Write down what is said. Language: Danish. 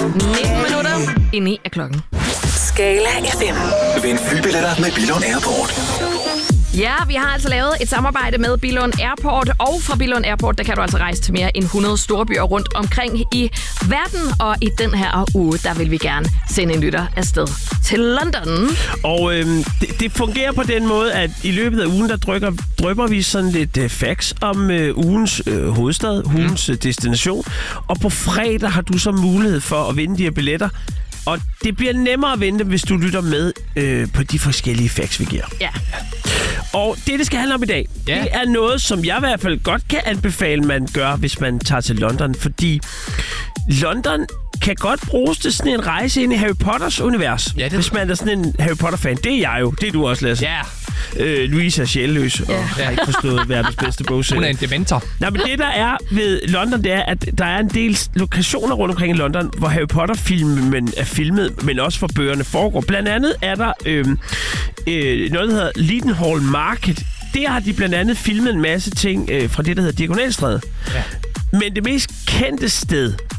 minutter i 9 af klokken. Skala FM. Vind flybilletter med Billund Airport. Ja, vi har altså lavet et samarbejde med Billund Airport, og fra Billund Airport, der kan du altså rejse til mere end 100 storbyer rundt omkring i verden. Og i den her uge, der vil vi gerne sende en lytter afsted til London. Og det fungerer på den måde, at i løbet af ugen, der drypper vi sådan lidt facts om ugens hovedstad, ugens destination. Og på fredag har du så mulighed for at vinde de her billetter. Og det bliver nemmere at vinde, hvis du lytter med på de forskellige facts, vi giver. Ja. Og det skal handle om i dag, det er noget, som jeg i hvert fald godt kan anbefale, man gør, hvis man tager til London. Fordi London kan godt bruges til sådan en rejse ind i Harry Potters univers. Ja, hvis man er sådan en Harry Potter-fan. Det er jeg jo. Det er du også, Lasse. Ja. Louise er sjælløs og har ikke forstået verdens bedste bogserie. Hun er en dementor. Nej, men det der er ved London, det er, at der er en del lokationer rundt omkring i London, hvor Harry Potter-filmen er filmet, men også hvor bøgerne foregår. Blandt andet er der noget, der hedder Leadenhall Market. Der har de blandt andet filmet en masse ting fra det, der hedder Diagonalstræde. Ja. Men det mest kendte sted,